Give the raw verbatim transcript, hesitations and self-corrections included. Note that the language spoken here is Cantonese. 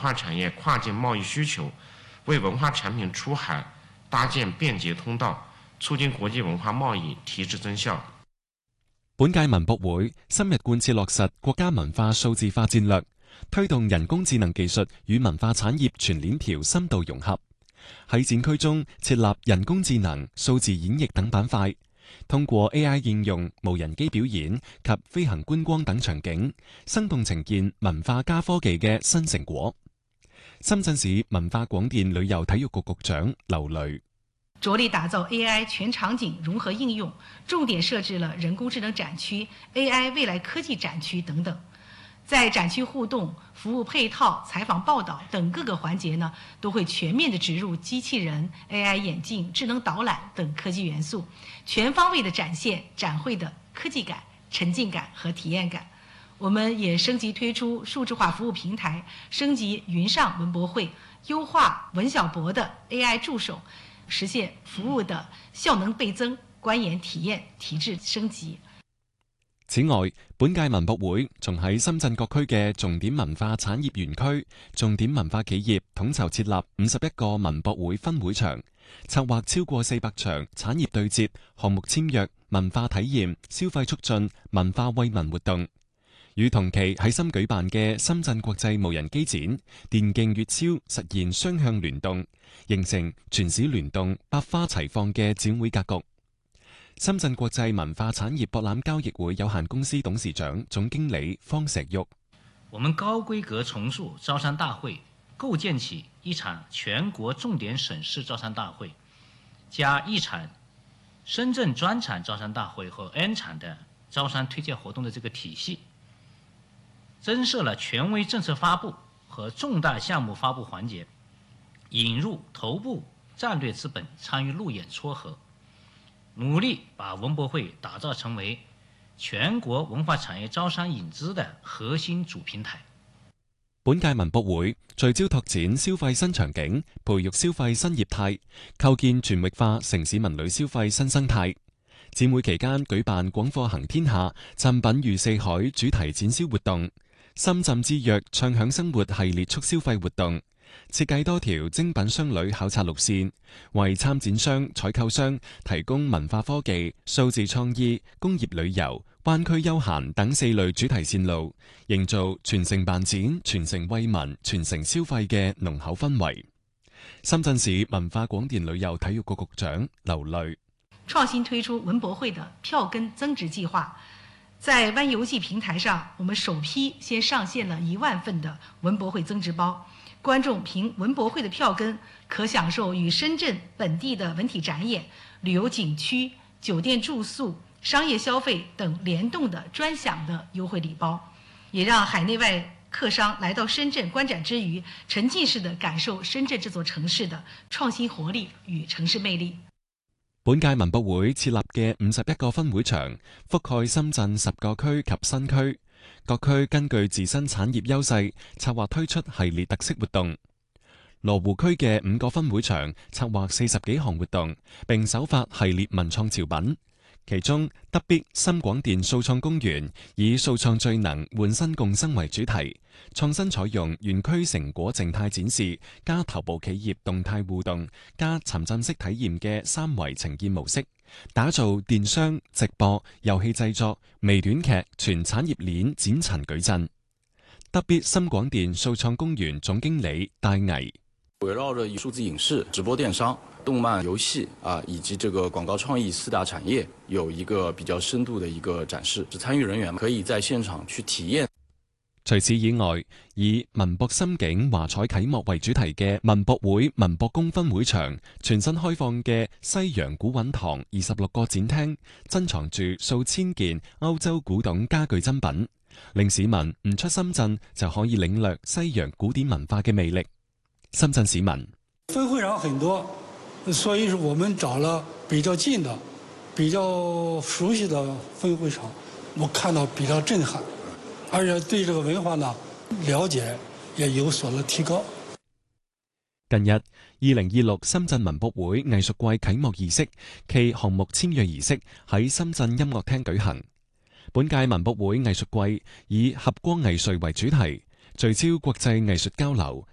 化產業跨境貿易需求，為文化產品出海搭建便捷通道，促進國際文化貿易提質增效。 本屆文博會深入貫徹落實國家文化數字化戰略，推動人工智能技術與文化產業全鏈條深度融合。喺展區中設立人工智能、數字演繹等板塊，通過 A I 應用、無人機表演及飛行觀光等場景，生動呈現文化加科技嘅新成果。深圳市文化廣電旅遊體育局局長劉雷着力打造 A I 全場景融合應用，重點設置了人工智能展區、A I 未來科技展區等等。在展區互動、服務配套、採訪報道等各個環節呢，都會全面地植入機器人、A I 眼鏡、智能導覽等科技元素，全方位地展現展會的科技感、沉浸感和體驗感。我們也升級推出數字化服務平台，升級雲上文博會，優化文小博的 A I 助手，實現服務的效能倍增、觀演體驗提質升級。 此外，本屆文博會仲喺深圳各區嘅重點文化產業園區、重點文化企業統籌設立五十一個文博會分會場，策劃超過四百場產業對接、項目簽約、文化體驗、消費促進、文化慰問活動。與同期喺深舉辦嘅深圳國際無人機展、電競粵超實現雙向聯動，形成全市聯動、百花齊放嘅展會格局。深圳國際文化產業博覽交易會有限公司董事長、總經理方石玉： 我們高規格重塑招商大會，構建起一場全國重點省市招商大會，加一場深圳專場招商大會和 N 場的招商推介活動的這個體系，增設了權威政策發布和重大項目發布環節，引入頭部戰略資本參與路演撮合，努力把文博會打造成為全國文化產業招商引資的核心主平台。 本屆文博會聚焦拓展消費新場景，培育消費新業態，構建全域化城市文旅消費新生態。展會期間舉辦廣貨行天下、贈品如四海主題展銷活動，深圳之約暢享生活系列促消費活動，設計多條精品商旅考察路線，為參展商、採購商提供文化科技、數字創意、工業旅遊、灣區休閒等四類主題線路，營造全城辦展、全城惠民、全城消費嘅濃厚氛圍。深圳市文化廣電旅遊體育局局長劉雷： 創新推出文博會的票根增值計劃，在灣遊記平台上，我們首批先上線了一萬份的文博會增值包。觀眾憑文博會的票根，可享受與深圳本地的文體展演、旅遊景區、酒店住宿、商業消費等聯動的專享的優惠禮包，也讓海內外客商來到深圳觀展之餘，沉浸式的感受深圳這座城市的創新活力與城市魅力。 本屆文博會設立嘅五十一個分會場，覆蓋深圳十個區及新區。各區根據自身產業優勢，策劃推出系列特色活動。羅湖區嘅五個分會場策劃四十幾項活動，並首發系列文創潮品。其中，德必深廣電數創公園以數創最能換新共生為主題，創新採用園區成果靜態展示加頭部企業動態互動加沉浸式體驗嘅三維呈現模式，打造電商、直播、遊戲製作、微短劇全產業鏈展陳矩陣。德必深廣電數創公園總經理戴毅： 圍繞着數字影視、直播電商、動漫、遊戲啊，以及這個廣告創意四大產業，有一個比較深度的一個展示，參與人員可以在現場去體驗。 除此以外，以文博心境華彩啟幕為主題嘅文博會文博宮分會場，全新開放嘅西洋古韻堂二十六個展廳，珍藏住數千件歐洲古董家具珍品，令市民唔出深圳就可以領略西洋古典文化嘅魅力。深圳市民分會場很多，所以我們找了比較近的、比較熟悉的分會場，我看到比較震撼，而且對這個文化呢了解也有所了提高。 近日，二零二六深圳文博會藝術季啟幕儀式暨項目簽約儀式喺深圳音樂廳舉行。本屆文博會藝術季以合光藝術為主題，聚焦國際藝術交流、